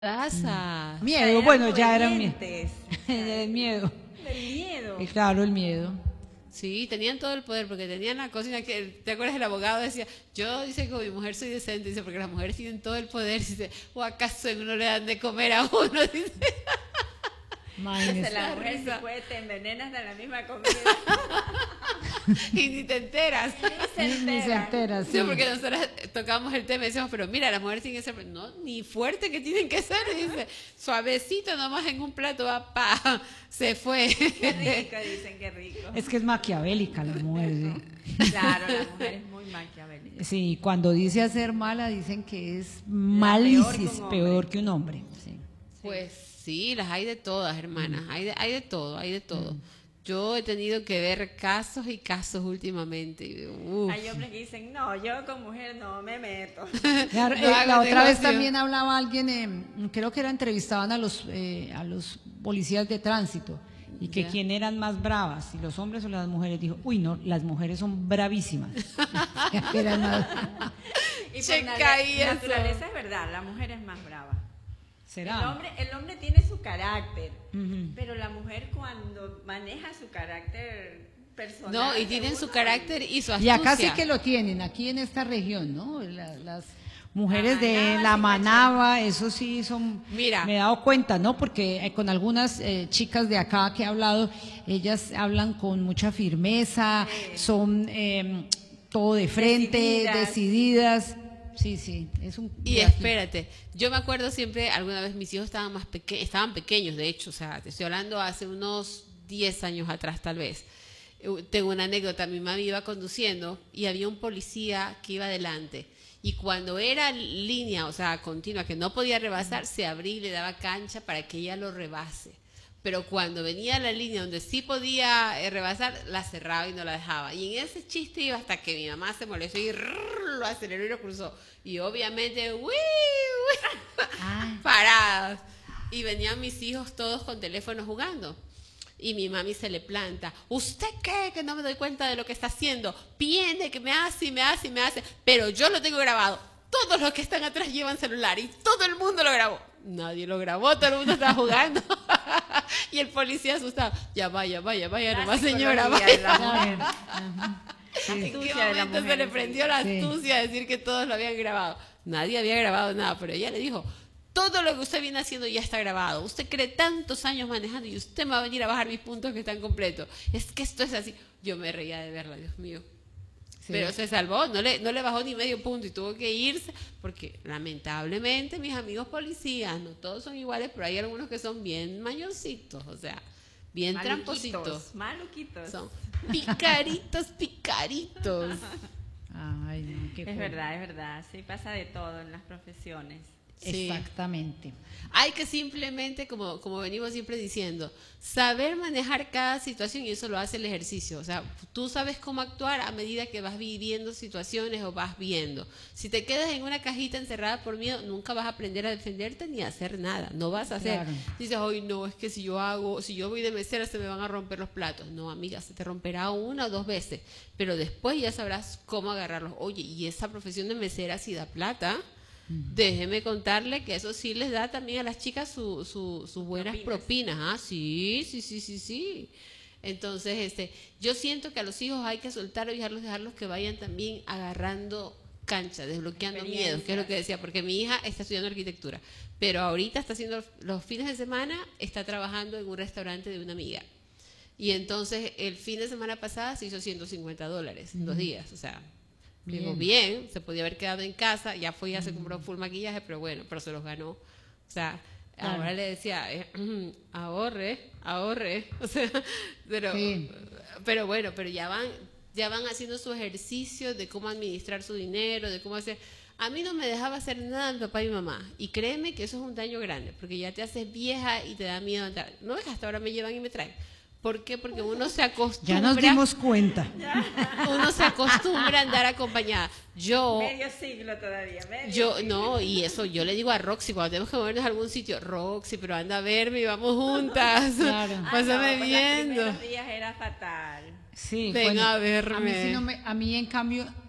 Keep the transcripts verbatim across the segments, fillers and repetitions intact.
Taza. Miedo, sea, eran bueno, ya era miedo. obedientes. El miedo. El miedo. Y claro, el miedo. Sí, tenían todo el poder porque tenían la cocina que, ¿te acuerdas? El abogado decía, yo dice que con mi mujer soy decente, dice, porque las mujeres tienen todo el poder, dice, o acaso en uno le dan de comer a uno, dice. Imagínese. La mujer risa. se puede, te envenenas de la misma comida. Y ni te enteras. se Ni, ni se entera. entera, sí. Sí, porque nosotros tocamos el tema y decimos, pero mira, las mujeres tienen que ser, no, ni fuerte que tienen que ser, dice, suavecito nomás en un plato, va, pa, se fue. Qué rico, dicen, qué rico. Es que es maquiavélica la mujer, sí. Claro, la mujer es muy maquiavélica. Sí, cuando dice hacer mala, dicen que es peor que malísimo, un peor, hombre. que un hombre. Sí. Pues sí, las hay de todas, hermanas, hay de, hay de todo, hay de todo. Mm. Yo he tenido que ver casos y casos últimamente. y, uf. Hay hombres que dicen, no, yo con mujer no me meto. Claro, No eh, hago la otra vez negocio. también hablaba alguien, eh, creo que era entrevistaban a los eh, a los policías de tránsito y que Ya. quién eran más bravas, si los hombres o las mujeres. Dijo, uy, no, las mujeres son bravísimas. Eran más- Y Che, por nat- caí eso. naturaleza es verdad, la mujer es más brava. El ¿Será? hombre, el hombre tiene su carácter, Ujú. pero la mujer cuando maneja su carácter personal. No, y tienen según su carácter y su Y astucia. acá sí que lo tienen, aquí en esta región, ¿no? La- las mujeres La de manaba, la sí, manaba, eso sí son... Mira. Me he dado cuenta, ¿no? Porque eh, con algunas eh, chicas de acá que he hablado, ellas hablan con mucha firmeza, son eh, todo de frente, Decididas. decididas. Sí, sí, es un... Y de aquí. espérate, yo me acuerdo siempre, alguna vez mis hijos estaban más pequeños, estaban pequeños, de hecho, o sea, te estoy hablando hace unos diez años atrás tal vez. Eh, Tengo una anécdota, mi mami iba conduciendo y había un policía que iba adelante. Y cuando era línea, o sea, continua, que no podía rebasar, se abría y le daba cancha para que ella lo rebase. Pero cuando venía a la línea donde sí podía eh, rebasar, la cerraba y no la dejaba. Y en ese chiste iba hasta que mi mamá se molestó y rrr, lo aceleró y lo cruzó. Y obviamente, ¡uy! uy Ah. paradas. Y venían mis hijos todos con teléfonos jugando. Y mi mami se le planta. ¿Usted qué? Que no me doy cuenta de lo que está haciendo. Viene, que me hace y me hace y me hace. Pero yo lo tengo grabado. Todos los que están atrás llevan celular y todo el mundo lo grabó. Nadie lo grabó, todo el mundo estaba jugando. Y el policía asustado. Ya vaya, vaya, vaya, La nomás señora, psicología vaya. de la mujer. ¿En qué Astucia de la momento se mujer, le sí. prendió la Sí. astucia a decir que todos lo habían grabado? Nadie había grabado nada, pero ella le dijo, todo lo que usted viene haciendo ya está grabado. Usted cree tantos años manejando y usted me va a venir a bajar mis puntos que están completos. Es que esto es así. Yo me reía de verla, Dios mío. Sí. Pero se salvó, no le, no le bajó ni medio punto y tuvo que irse, porque lamentablemente mis amigos policías, no todos son iguales, pero hay algunos que son bien mañoncitos, o sea, bien trampositos. Maluquitos. Son picaritos, picaritos. Ay, no, qué Es cosa. verdad, es verdad. Sí, pasa de todo en las profesiones. Sí. Exactamente. Hay que simplemente, como, como venimos siempre diciendo, saber manejar cada situación y eso lo hace el ejercicio. O sea, tú sabes cómo actuar a medida que vas viviendo situaciones o vas viendo. Si te quedas en una cajita encerrada por miedo, nunca vas a aprender a defenderte ni a hacer nada. No vas a hacer. Claro. Dices, hoy no, es que si yo hago, si yo voy de mesera se me van a romper los platos. No, amiga, se te romperá una o dos veces, pero después ya sabrás cómo agarrarlos. Oye, y esa profesión de mesera sí da plata. Déjeme contarle que eso sí les da también a las chicas sus su, su buenas propinas. Propinas. Ah, sí, sí, sí, sí, sí. Entonces, este, yo siento que a los hijos hay que soltar y dejarlos, dejarlos que vayan también agarrando cancha, desbloqueando miedos, que es lo que decía, porque mi hija está estudiando arquitectura, pero ahorita está haciendo los fines de semana, está trabajando en un restaurante de una amiga. Y entonces el fin de semana pasada se hizo ciento cincuenta dólares, dos días, o sea, digo, bien, se podía haber quedado en casa, ya fue, ya se compró full maquillaje, pero bueno, pero se los ganó. O sea, Claro. ahora le decía, eh, ahorre, ahorre, o sea, pero, Sí. pero bueno, pero ya van, ya van haciendo su ejercicio de cómo administrar su dinero, de cómo hacer. A mí no me dejaba hacer nada mi papá y mi mamá, y créeme que eso es un daño grande, porque ya te haces vieja y te da miedo andar. No es que hasta ahora me llevan y me traen. ¿Por qué? Porque uno se acostumbra. Ya nos dimos cuenta. Uno se acostumbra a andar acompañada. Yo, Medio siglo todavía, medio yo, siglo. no, y eso yo le digo a Roxy, cuando tenemos que movernos a algún sitio, Roxy, pero anda a verme y vamos juntas. Claro. Ah, Pásame no, pues los viendo. primeros días era fatal. Sí, Ven bueno, a verme. A mí, sí no me- a mí, en cambio,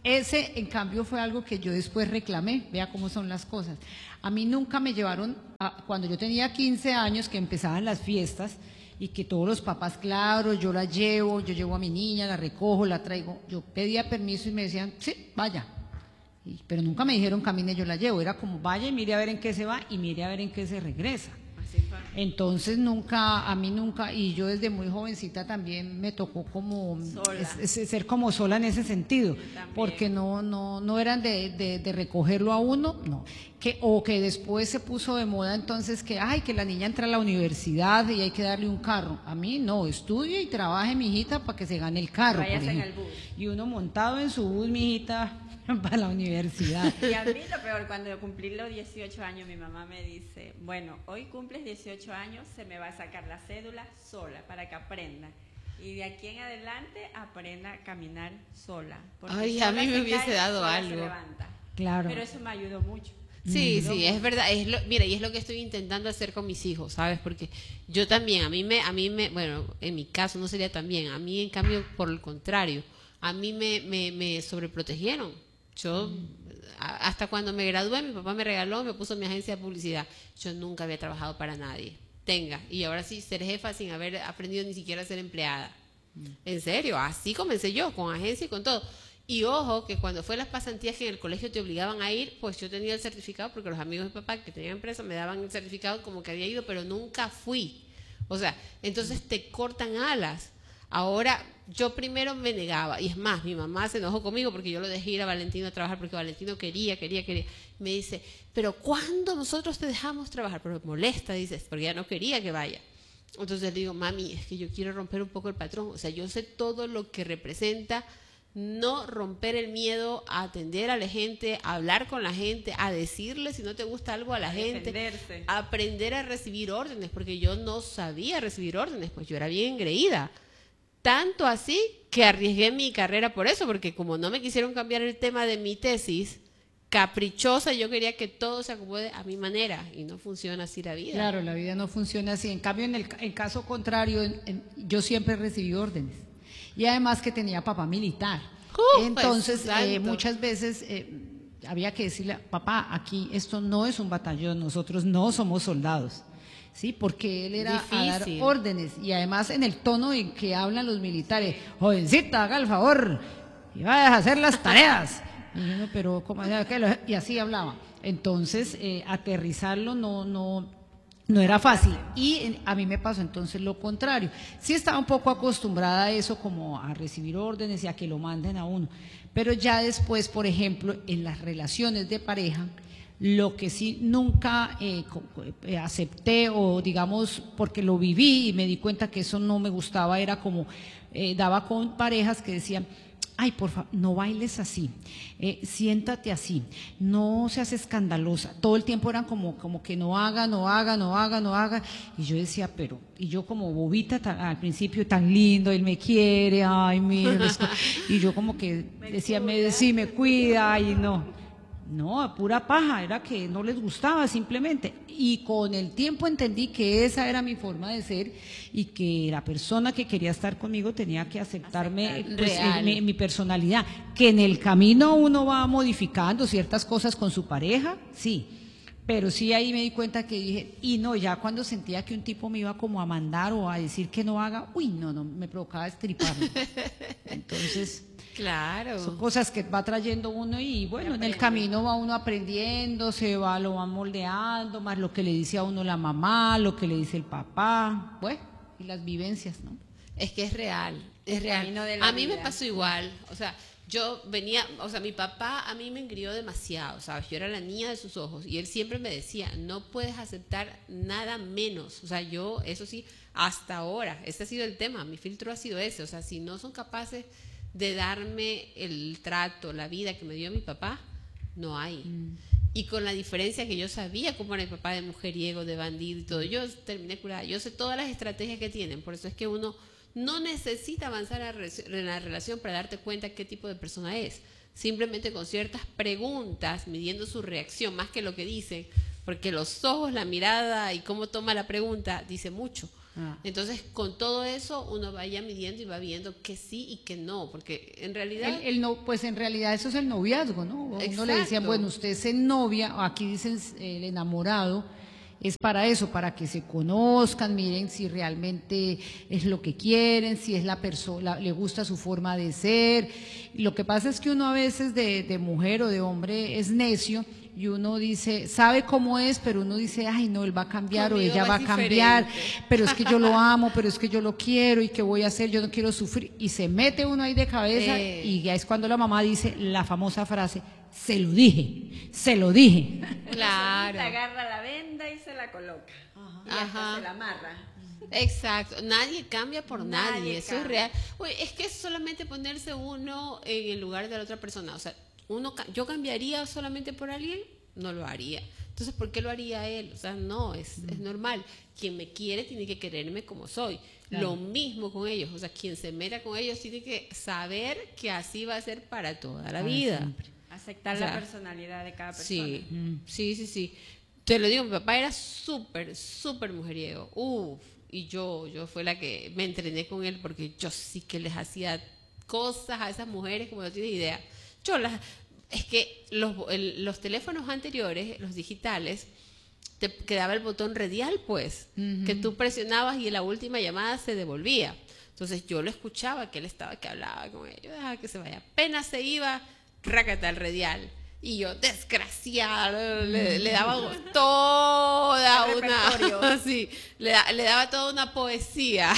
ese, en cambio, fue algo que yo después reclamé. Vea cómo son las cosas. A mí nunca me llevaron, a, cuando yo tenía quince años, que empezaban las fiestas, y que todos los papás, claro, yo la llevo, yo llevo a mi niña, la recojo, la traigo. Yo pedía permiso y me decían, sí, vaya. Y, pero nunca me dijeron, camine, yo la llevo. Era como, vaya y mire a ver en qué se va y mire a ver en qué se regresa. Entonces nunca, a mí nunca, y yo desde muy jovencita también me tocó como es, es, ser como sola en ese sentido, también. Porque no, no, no eran de, de, de recogerlo a uno, no, que, o que después se puso de moda entonces que, ay, que la niña entra a la universidad y hay que darle un carro. A mí no, estudie y trabaje, mijita, para que se gane el carro. Vayas en el bus. Y uno montado en su bus, mijita, para la universidad. Y a mí lo peor, cuando yo cumplí los dieciocho años, mi mamá me dice, bueno, hoy cumples dieciocho años, se me va a sacar la cédula sola para que aprenda. Y de aquí en adelante aprenda a caminar sola. Ay, a mí me hubiese cae, dado algo. Se levanta. Claro. Pero eso me ayudó mucho. Sí, sí, es verdad. Es lo, mira, y es lo que estoy intentando hacer con mis hijos, ¿sabes? Porque yo también, a mí me, a mí me, bueno, en mi caso no sería tan bien. A mí, en cambio, por el contrario, a mí me, me, me sobreprotegieron. Yo, hasta cuando me gradué, mi papá me regaló, me puso mi agencia de publicidad. Yo nunca había trabajado para nadie. Tenga, y ahora sí, ser jefa sin haber aprendido ni siquiera a ser empleada. En serio, así comencé yo, con agencia y con todo. Y ojo, que cuando fue las pasantías que en el colegio te obligaban a ir, pues yo tenía el certificado, porque los amigos de mi papá que tenían empresa me daban el certificado como que había ido, pero nunca fui. O sea, entonces te cortan alas. Ahora, yo primero me negaba, y es más, mi mamá se enojó conmigo porque yo lo dejé ir a Valentino a trabajar, porque Valentino quería, quería, quería. Me dice, pero ¿cuándo nosotros te dejamos trabajar? Pero me molesta, dices, porque ya no quería que vaya. Entonces le digo, mami, es que yo quiero romper un poco el patrón. O sea, yo sé todo lo que representa no romper el miedo a atender a la gente, a hablar con la gente, a decirle si no te gusta algo a la a gente, defenderse. a aprender a recibir órdenes, porque yo no sabía recibir órdenes, pues yo era bien engreída. Tanto así que arriesgué mi carrera por eso, porque como no me quisieron cambiar el tema de mi tesis, caprichosa, yo quería que todo se acomode a mi manera, y no funciona así la vida. Claro, la vida no funciona así. En cambio, en el en caso contrario, en, en, yo siempre recibí órdenes. Y además que tenía papá militar. Uh, Entonces, pues, eh, muchas veces eh, había que decirle, papá, aquí esto no es un batallón, nosotros no somos soldados. Sí, porque él era Difícil. a dar órdenes, y además en el tono en que hablan los militares, jovencita, haga el favor, y vaya a hacer las tareas. Y uno, pero ¿cómo? Y así hablaba. Entonces, eh, aterrizarlo no, no, no era fácil. Y eh, a mí me pasó entonces lo contrario. Sí estaba un poco acostumbrada a eso, como a recibir órdenes y a que lo manden a uno. Pero ya después, por ejemplo, en las relaciones de pareja, lo que sí nunca eh, eh, acepté, o digamos porque lo viví y me di cuenta que eso no me gustaba, era como eh, daba con parejas que decían, ay, por favor, no bailes así, eh, siéntate así, no seas escandalosa. Todo el tiempo eran como, como que no haga, no haga, no haga, no haga. Y yo decía, pero, y yo como bobita tan, al principio, tan lindo, él me quiere, ay, mira. Y yo como que decía, me, sí, me cuida, y no. No, pura paja, era que no les gustaba simplemente. Y con el tiempo entendí que esa era mi forma de ser, y que la persona que quería estar conmigo tenía que aceptarme, pues, en mi, en mi personalidad. Que en el camino uno va modificando ciertas cosas con su pareja, sí. Pero sí, ahí me di cuenta que dije, y no, ya cuando sentía que un tipo me iba como a mandar o a decir que no haga, uy, no, no, me provocaba estriparme. Entonces... Claro. Son cosas que va trayendo uno, y bueno, en el camino va uno aprendiendo, se va, lo va moldeando, más lo que le dice a uno la mamá, lo que le dice el papá, bueno, y las vivencias, ¿no? Es que es real, es real. A mí me pasó igual, o sea, yo venía, o sea, mi papá a mí me engrió demasiado, ¿sabes? Yo era la niña de sus ojos, y él siempre me decía, no puedes aceptar nada menos, o sea, yo, eso sí, hasta ahora, ese ha sido el tema, mi filtro ha sido ese, o sea, si no son capaces de darme el trato, la vida que me dio mi papá, no hay. Mm. Y con la diferencia que yo sabía cómo era mi papá, de mujeriego, de bandido y todo, yo terminé curada, yo sé todas las estrategias que tienen, por eso es que uno no necesita avanzar en la relación para darte cuenta qué tipo de persona es, simplemente con ciertas preguntas, midiendo su reacción, más que lo que dicen, porque los ojos, la mirada y cómo toma la pregunta, dice mucho. Ah. Entonces, con todo eso, uno vaya midiendo y va viendo que sí y que no, porque en realidad... El, el no, pues en realidad eso es el noviazgo, ¿no? Uno le decían, Exacto. bueno, usted se novia, o aquí dicen el enamorado, es para eso, para que se conozcan, miren si realmente es lo que quieren, si es la persona, le gusta su forma de ser. Lo que pasa es que uno a veces de, de mujer o de hombre es necio y uno dice, sabe cómo es, pero uno dice, ay no, él va a cambiar Conmigo o ella es va a cambiar, diferente. pero es que yo lo amo, pero es que yo lo quiero y qué voy a hacer, yo no quiero sufrir. Y se mete uno ahí de cabeza Eh. y ya es cuando la mamá dice la famosa frase, se lo dije, se lo dije. Claro. Agarra la venda y se la coloca. Y hasta Ajá. se la amarra. Exacto, nadie cambia por nadie, Nadie eso cambia. es real. Oye, es que es solamente ponerse uno en el lugar de la otra persona, o sea, uno, ca- yo cambiaría solamente por alguien, no lo haría. Entonces, ¿por qué lo haría él? O sea, no, es, es normal. Quien me quiere tiene que quererme como soy. Claro. Lo mismo con ellos, o sea, quien se meta con ellos tiene que saber que así va a ser para toda la Para vida. siempre. Aceptar O sea, la personalidad de cada persona. Sí, Mm. sí, sí, sí. Te lo digo, mi papá era súper, súper mujeriego. Uf, y yo, yo fue la que me entrené con él porque yo sí que les hacía cosas a esas mujeres como no tienes idea. Yo las, es que los, el- los teléfonos anteriores, los digitales, te quedaba el botón radial, pues, Ujú. que tú presionabas y en la última llamada se devolvía. Entonces yo lo escuchaba, que él estaba, que hablaba con ellos, dejaba que se vaya. Apenas se iba, rácata al radial. Y yo, desgraciado, le, le daba toda El una, repertorio. sí, le, da- le daba toda una poesía.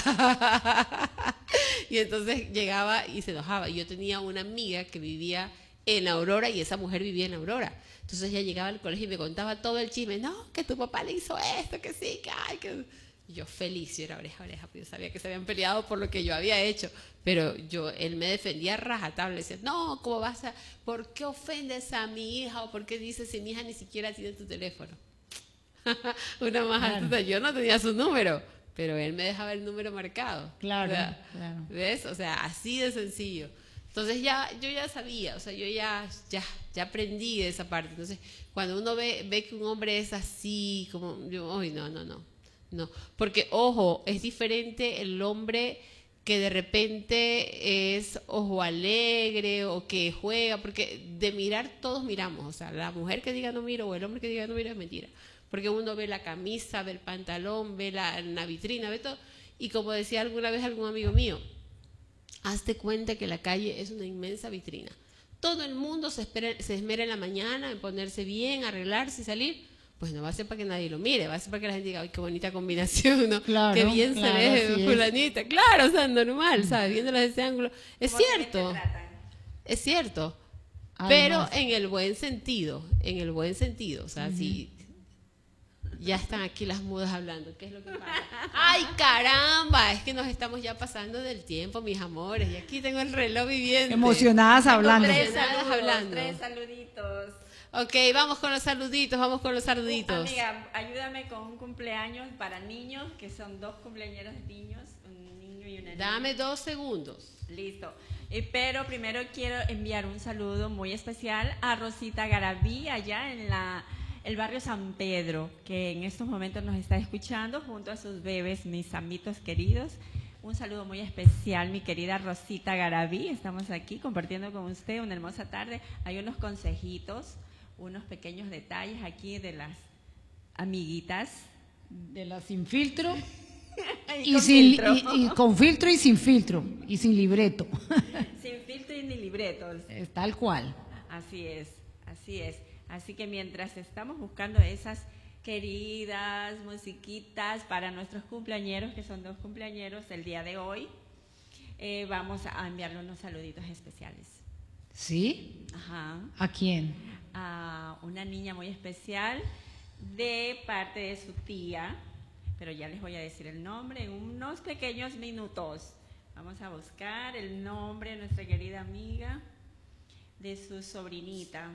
Y entonces llegaba y se enojaba. Y yo tenía una amiga que vivía en Aurora y esa mujer vivía en Aurora. Entonces ella llegaba al colegio y me contaba todo el chisme. No, que tu papá le hizo esto, que sí, que ay, que... Y yo feliz, yo era oreja a oreja, porque yo sabía que se habían peleado por lo que yo había hecho. Pero yo, él me defendía rajatabla. Decía, no, ¿cómo vas a...? ¿Por qué ofendes a mi hija? ¿O por qué dices si mi hija ni siquiera tiene tu teléfono? Una más Claro. astuta. Yo no tenía su número, pero él me dejaba el número marcado. Claro, O sea, claro. ¿ves? O sea, así de sencillo. Entonces ya, yo ya sabía, o sea, yo ya, ya, ya aprendí de esa parte. Entonces, cuando uno ve, ve que un hombre es así, como, yo, ay, no, no, no, no. Porque, ojo, es diferente el hombre que de repente es ojo alegre o que juega, porque de mirar todos miramos, o sea, la mujer que diga no miro o el hombre que diga no miro es mentira, porque uno ve la camisa, ve el pantalón, ve la, la vitrina, ve todo, y como decía alguna vez algún amigo mío, hazte cuenta que la calle es una inmensa vitrina. Todo el mundo se, espera, se esmera en la mañana en ponerse bien, arreglarse y salir. Pues no va a ser para que nadie lo mire, va a ser para que la gente diga, ay, qué bonita combinación, ¿no? Claro, qué bien claro, se ve así es. fulanita. Claro, o sea, normal, ¿sabes? Viéndolo desde ese ángulo. Es Como que te cierto, tratan. es cierto. Además. Pero en el buen sentido, en el buen sentido, o sea, si ya están aquí las mudas hablando, ¿qué es lo que pasa? ¡Ay, caramba! Es que nos estamos ya pasando del tiempo, mis amores, y aquí tengo el reloj viviente. Emocionadas hablando. Tres Nada, saludos, hablando. tres saluditos. Ok, vamos con los saluditos, vamos con los saluditos. Amiga, ayúdame con un cumpleaños para niños, que son dos cumpleaños de niños, un niño y una niña. Dame dos segundos. Listo. Eh, pero primero quiero enviar un saludo muy especial a Rosita Garabí, allá en la, el barrio San Pedro, que en estos momentos nos está escuchando junto a sus bebés, mis amitos queridos. Un saludo muy especial, mi querida Rosita Garabí. Estamos aquí compartiendo con usted una hermosa tarde. Hay unos consejitos, unos pequeños detalles aquí de las amiguitas. De la sin filtro Y y, con sin, filtro. y- y con filtro y sin filtro y sin libreto. Sin filtro y ni libretos. Es tal cual. Así es, así es. Así que mientras estamos buscando esas queridas musiquitas para nuestros cumpleañeros, que son dos cumpleañeros el día de hoy, eh, vamos a enviarle unos saluditos especiales. ¿Sí? Ajá. ¿A quién? A una niña muy especial de parte de su tía, pero ya les voy a decir el nombre en unos pequeños minutos. Vamos a buscar el nombre de nuestra querida amiga, de su sobrinita.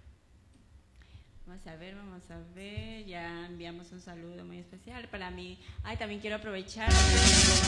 Vamos a ver, vamos a ver, ya enviamos un saludo muy especial para mí. Ay, también quiero aprovechar